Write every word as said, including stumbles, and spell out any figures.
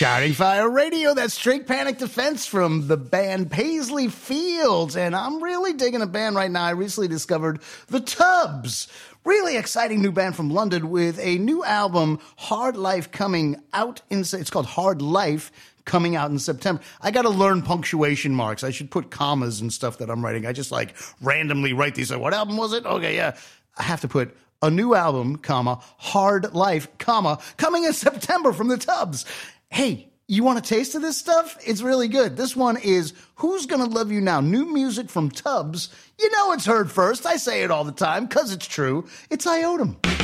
Shouting Fire Radio, that's Straight Panic Defense from the band Paisley Fields. And I'm really digging a band right now. I recently discovered The Tubs. Really exciting new band from London with a new album, Hard Life, coming out in, it's called Hard Life, coming out in September. I got to learn punctuation marks. I should put commas and stuff that I'm writing. I just like randomly write these. Like, what album was it? Okay, yeah. I have to put a new album, comma, Hard Life, comma, coming in September from The Tubs. Hey, you want a taste of this stuff? It's really good. This one is Who's Gonna Love You Now? New music from Tubs. You know it's heard first. I say it all the time because it's true. It's Iotum.